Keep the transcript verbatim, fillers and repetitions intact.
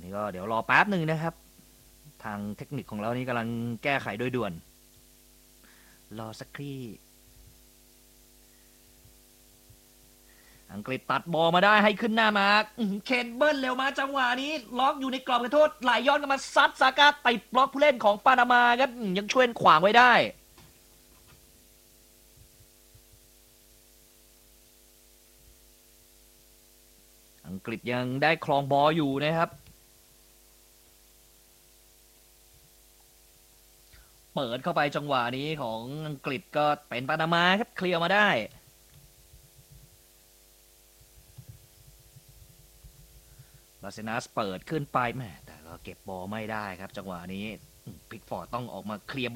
นี่ก็เดี๋ยวรอแป๊บหนึ่งนะครับทางเทคนิคของเรานี่กำลังแก้ไขโดยด่วนรอสักครู่อังกฤษตัดบอลมาได้ให้ขึ้นหน้ามาเคนเบิลเร็วมาจังหวะนี้ล็อกอยู่ในกรอบกระโทษไหลย้อนกันมาซัดซาก้าติดบล็อกผู้เล่นของปานามาครับยังช่วยขวางไว้ได้อังกฤษยังได้ครองบอลอยู่นะครับเปิดเข้าไปจังหวะนี้ของอังกฤษก็เป็นปานามาครับเคลียร์มาได้บาเซนัสเปิดขึ้นไปแม่แต่ก็เก็บบอลไม่ได้ครับจังหวะนี้พิกฟอร์ดต้องออกมาเคลียร์